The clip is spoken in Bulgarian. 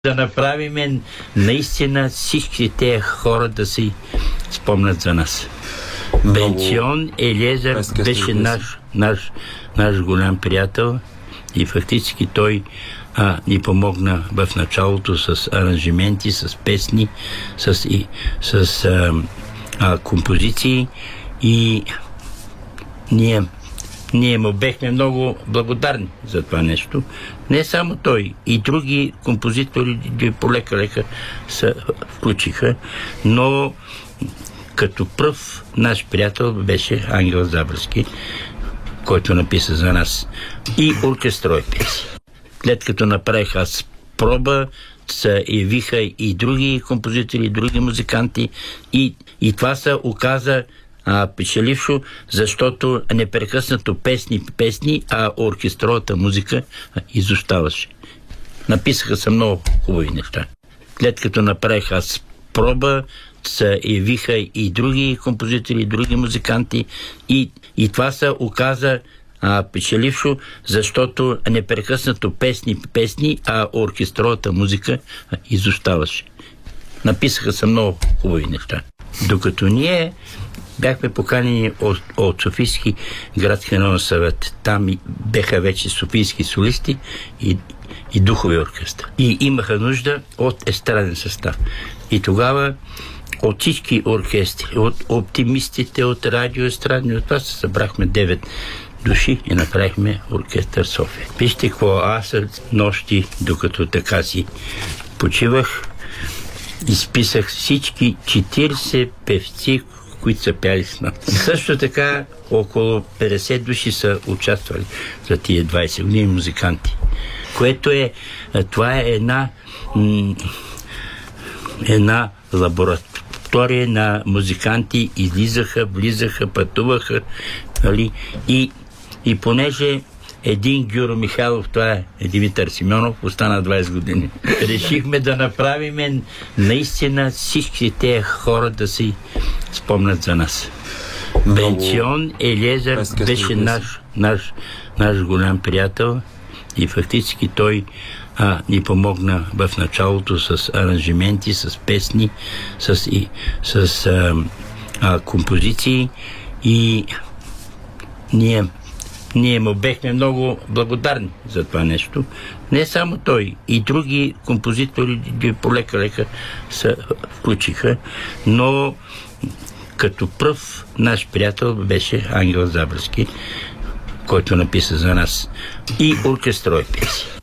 Да направим наистина всички тези хора да си спомнят за нас. Бенцион Елиезер беше наш голям приятел и фактически той ни помогна в началото с аранжименти, с песни, с композиции и ние му бехме много благодарни за това нещо. Не само той, и други композитори полека-лека се включиха, но като пръв наш приятел беше Ангел Забърски, който написа за нас и оркестрои песни. След като направих аз проба, се явиха и други композитори, и други музиканти и това се оказа печелившо, защото непрекъснато песни, а оркестровата музика изоставаше. Написаха се много хубави неща. След като направих аз проба, се явиха и други композитори, и други музиканти и това се оказа печелившо, защото непрекъснато песни, а оркестровата музика изоставаше. Написаха се много хубави неща. Докато ние бяхме поканени от Софийски градски народен съвет. Там беха вече софийски солисти и духови оркестър. И имаха нужда от естраден състав. И тогава от всички оркестри, от оптимистите, от радиоестрадни, от това се събрахме 9 души и направихме оркестър София. Вижте какво, аз нощи, докато така си почивах, изписах всички 40 певци, които са пяли с нас. Също така около 50 души са участвали за тия 20 години музиканти. Това е една лаборатория на музиканти. Излизаха, влизаха, пътуваха. И понеже един Гюро Михайлов, това е Димитър Симеонов, остана 20 години. Решихме да направим наистина всички тези хора да си спомнят за нас. Бенцион Елиезер беше наш голям приятел и фактически той ни помогна в началото с аранжименти, с песни, с композиции и ние му бехме много благодарни за това нещо. Не само той, и други композитори полека-лека се включиха, но като пръв наш приятел беше Ангел Забърски, който написа за нас и оркестрои песни.